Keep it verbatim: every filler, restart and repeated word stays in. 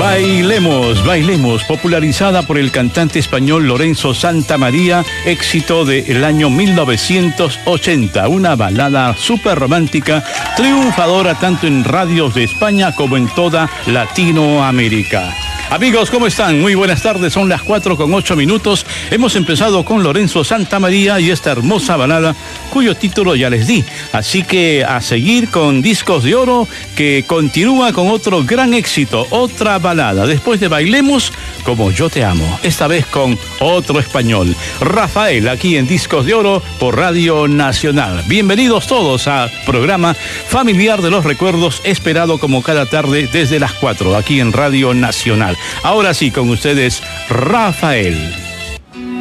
Bailemos, bailemos, popularizada por el cantante español Lorenzo Santamaría, éxito del año mil novecientos ochenta, una balada súper romántica, triunfadora tanto en radios de España como en toda Latinoamérica. Amigos, ¿cómo están? Muy buenas tardes, son las cuatro con ocho minutos. Hemos empezado con Lorenzo Santamaría y esta hermosa balada cuyo título ya les di. Así que a seguir con Discos de Oro, que continúa con otro gran éxito, otra balada. Después de Bailemos, Como Yo Te Amo, esta vez con otro español, Rafael, aquí en Discos de Oro por Radio Nacional. Bienvenidos todos a programa familiar de los recuerdos, esperado como cada tarde desde las cuatro, aquí en Radio Nacional. Ahora sí, con ustedes, Rafael.